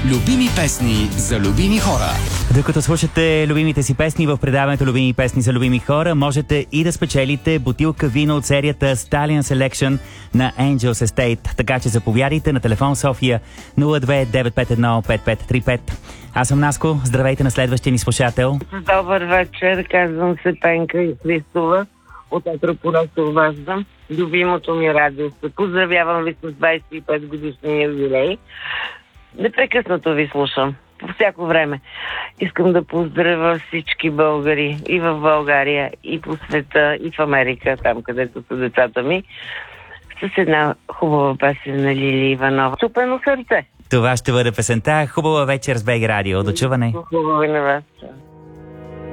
Любими песни за любими хора. Докато слушате любимите си песни в предаването Любими песни за любими хора, можете и да спечелите бутилка вино от серията Stallion Selection на Angels Estate. Така че заповядайте на телефон София 02 951 5535. Аз съм Наско. Здравейте на следващия ни слушател. Добър вечер, казвам се Пенка и Христова. От Етрополе се обаждам. Любимото ми радио. Поздравявам ви с 25 годишния юбилей. Непрекъснато ви слушам. По всяко време. Искам да поздравя всички българи и в България, и по света, и в Америка, там където са децата ми, с една хубава песен на Лили Иванова. Чупено сърце. Това ще бъде песента. Хубава вечер с БГ Радио. До чуване. Хубаво и на вас.